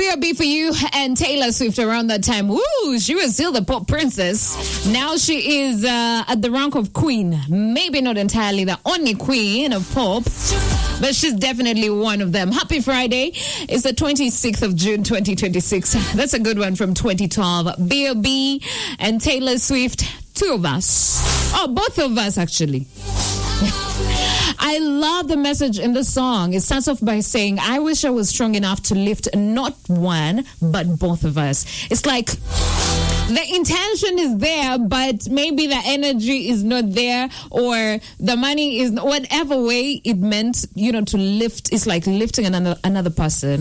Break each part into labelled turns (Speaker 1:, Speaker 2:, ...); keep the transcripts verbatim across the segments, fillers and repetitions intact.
Speaker 1: B O B for you and Taylor Swift around that time. Woo, she was still the pop princess. Now she is uh, at the rank of queen. Maybe not entirely the only queen of pop, but she's definitely one of them. Happy Friday. It's the twenty-sixth of June, twenty twenty-six. That's a good one from twenty twelve. B O B and Taylor Swift, two of us. Oh, both of us, actually. I love the message in the song. It starts off by saying, I wish I was strong enough to lift not one, but both of us. It's like the intention is there, but maybe the energy is not there, or the money is, whatever way it meant, you know, to lift. It's like lifting another, another person.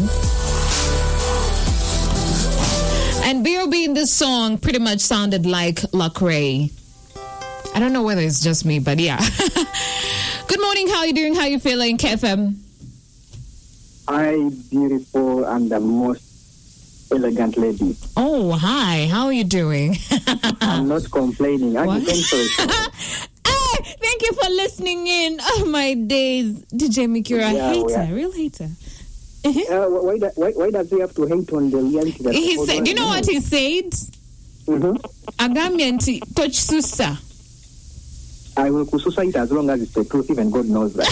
Speaker 1: And B O B in this song pretty much sounded like Lecrae. I don't know whether it's just me, but yeah. Good morning. How are you doing? How are you feeling, K F M?
Speaker 2: Hi, beautiful and the most elegant lady.
Speaker 1: Oh, hi. How are you doing?
Speaker 2: I'm not complaining. I'm
Speaker 1: Hey, thank you for listening in. Oh, my days. D J Mickey, you're a
Speaker 2: Yeah,
Speaker 1: hater,
Speaker 2: yeah.
Speaker 1: real hater.
Speaker 2: uh, why, da- why, why does he have to hate on the reality? That
Speaker 1: He said, do you know what he said?
Speaker 2: Mm-hmm.
Speaker 1: Agamianti, touch susa.
Speaker 2: I will kususa it as long as it's the truth. Even God knows that.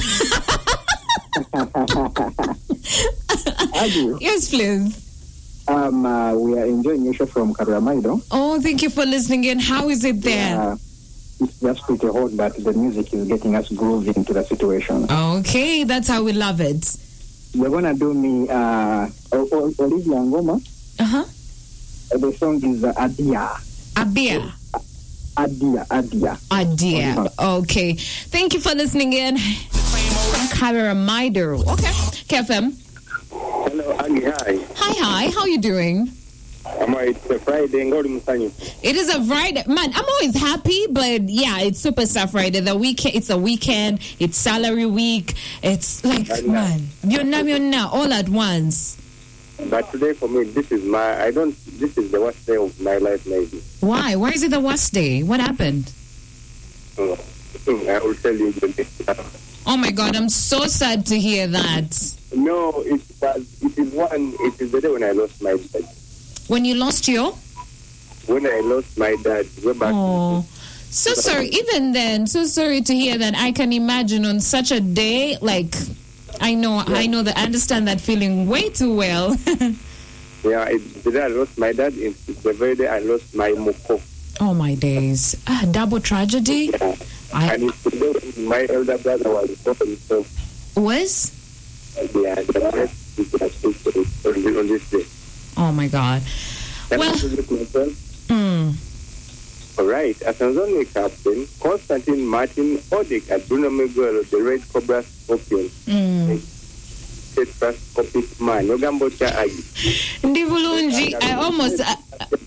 Speaker 2: Adu,
Speaker 1: Yes, please.
Speaker 2: um, uh, we are enjoying your show from Karamaido.
Speaker 1: Oh, thank you for listening in. How is it there?
Speaker 2: Uh, it's just pretty hot, but the music is getting us grooving to the situation.
Speaker 1: Okay, that's how we love it.
Speaker 2: We're gonna do me uh, O- O- Olivia Ngoma.
Speaker 1: Uh-huh.
Speaker 2: Uh, the song is uh, Adia.
Speaker 1: Abia.
Speaker 2: Adia, Adia.
Speaker 1: Adia. Okay. Thank you for listening in. Karamaido. Okay. K F M.
Speaker 3: Hello, Aggie, hi.
Speaker 1: Hi, hi. How you doing?
Speaker 3: I'm it's a Friday.
Speaker 1: It is a Friday. Man, I'm always happy, but yeah, it's Superstar Friday. The weekend, it's a weekend. It's salary week. It's like, man, you're not, you're not, all at once.
Speaker 3: But today for me, this is my, I don't, this is the worst day of my life maybe.
Speaker 1: Why? Why is it the worst day? What happened?
Speaker 3: Uh, I will tell you the next.
Speaker 1: Oh my God, I'm so sad to hear that.
Speaker 3: No, it was, it is one, it is the day when I lost my dad.
Speaker 1: When you lost your?
Speaker 3: When I lost my dad, way back.
Speaker 1: Oh, so sorry. Even then, so sorry to hear that. I can imagine on such a day, like, I know, yeah. I know that, I understand that feeling way too well.
Speaker 3: Yeah, it's the day I lost my dad, it's the very day I lost my moko.
Speaker 1: Oh my days. Ah, double tragedy?
Speaker 3: Yeah.
Speaker 1: I...
Speaker 3: And it's the day when my elder brother was born himself.
Speaker 1: Was?
Speaker 3: Yeah, the rest is on on this day.
Speaker 1: Oh my God.
Speaker 3: Can
Speaker 1: Well,
Speaker 3: I introduce myself?
Speaker 1: mm.
Speaker 3: All right, as an only captain, Constantine Martin Odek, Bruno Miguel, the Red Cobra Scorpion,
Speaker 1: Mm.
Speaker 3: Tetrascopic man, Yogambo Agi.
Speaker 1: Ndivulunji, I almost, I,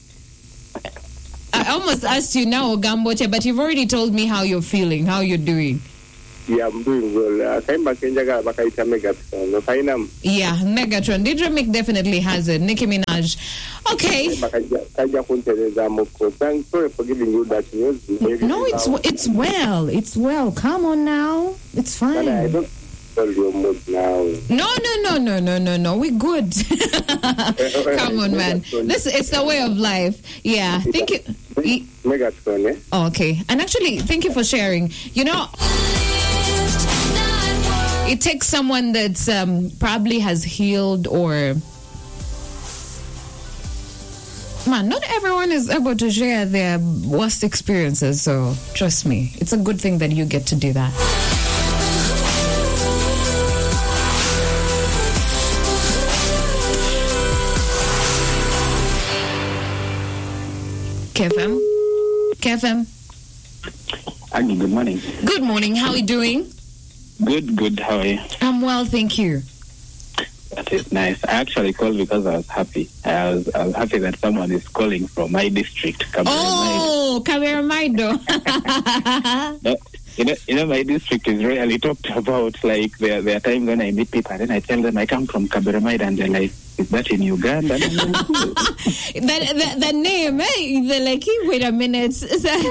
Speaker 1: I almost asked you now, Gamboche, but you've already told me how you're feeling, how you're doing.
Speaker 3: Yeah, I'm doing well. Kaim Bakenjaga Bakaita Megatron. No Kainam.
Speaker 1: Yeah, Megatron. Didramic definitely has it. Nicki Minaj. Okay.
Speaker 3: Kaja Kuntereza Moko. Thanks for giving you that news.
Speaker 1: No, it's it's well. It's well. Come on now. It's fine.
Speaker 3: I don't tell your mood now.
Speaker 1: No, no, no, no, no, no, no. We're good. Come on, man. This it's the way of life. Yeah. Thank you.
Speaker 3: Megatron, eh?
Speaker 1: Oh, okay. And actually, thank you for sharing. You know, it takes someone that um, probably has healed or... Man, not everyone is able to share their worst experiences, so trust me, it's a good thing that you get to do that. K F M? K F M?
Speaker 2: Aggie, good morning.
Speaker 1: Good morning, how are you doing?
Speaker 2: Good, good. How are you?
Speaker 1: I'm well, thank you.
Speaker 2: That is nice. I actually called because I was happy. I was, I was happy that someone is calling from my district.
Speaker 1: Oh, Kaberamaido.
Speaker 2: no, you know, you know, my district is really talked about. Like there, there are times when I meet people and then I tell them I come from Kaberamaido, and they're like, "Is that in Uganda?"
Speaker 1: that, that the name, eh? They're like, wait a minute.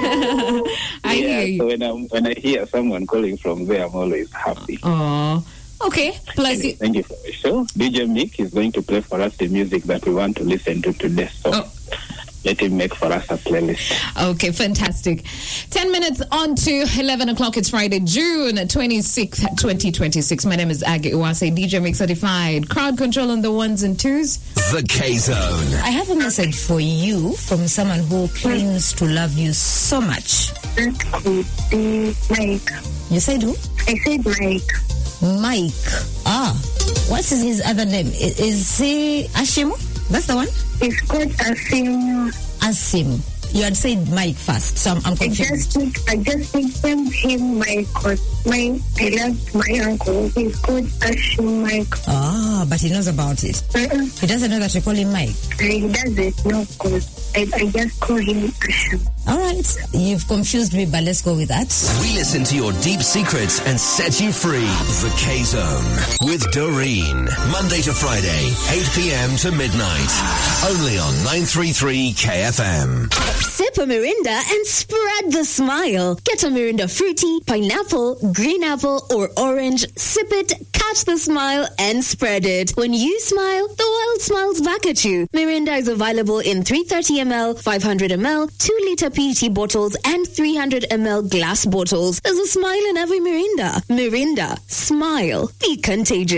Speaker 1: I
Speaker 2: yeah,
Speaker 1: hear you.
Speaker 2: So when I when I hear someone calling from there, I'm always happy.
Speaker 1: Oh. Okay, bless you.
Speaker 2: Thank you for the show. D J Mick is going to play for us the music that we want to listen to today. So
Speaker 1: Oh.
Speaker 2: let him make for us a playlist.
Speaker 1: Okay, fantastic. Ten minutes on to eleven o'clock. It's Friday, June twenty-sixth, twenty twenty-six. My name is Agi Uwase, D J Mix Certified. Crowd control on the ones and twos.
Speaker 4: The K-Zone.
Speaker 5: I have a message for you from someone who claims to love you so much.
Speaker 6: That could be Mike.
Speaker 5: You said who?
Speaker 6: I said Mike.
Speaker 5: Mike. Ah. What's his, his other name? Is, is he Ashim? That's the one?
Speaker 6: It's called Asim.
Speaker 5: Asim. You had said Mike first, so I'm, I'm
Speaker 6: I
Speaker 5: confused.
Speaker 6: just, I just nicknamed him Mike because my, I love my uncle. He's called Ashim Mike.
Speaker 5: Ah, but he knows about it.
Speaker 6: Uh-uh.
Speaker 5: He doesn't know that you call him Mike.
Speaker 6: He doesn't know because I, I just call him Ashim.
Speaker 5: All right. You've confused me, but let's go with that.
Speaker 4: We listen to your deep secrets and set you free. The K-Zone with Doreen. Monday to Friday, eight p.m. to midnight. Only on nine thirty-three K F M.
Speaker 7: Sip a Mirinda and spread the smile. Get a Mirinda fruity, pineapple, green apple, or orange. Sip it, catch the smile, and spread it. When you smile, the world smiles back at you. Mirinda is available in three hundred thirty milliliters, five hundred milliliters, two liter P E T bottles, and three hundred milliliter glass bottles. There's a smile in every Mirinda. Mirinda. Smile. Be contagious.